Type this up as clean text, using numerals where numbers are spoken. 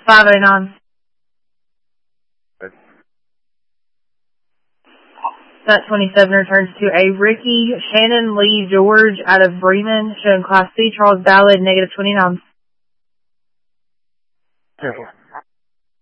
509. That 27 returns to a Ricky Shannon Lee George out of Bremen, showing Class C, Charles Ballard, -29. Careful.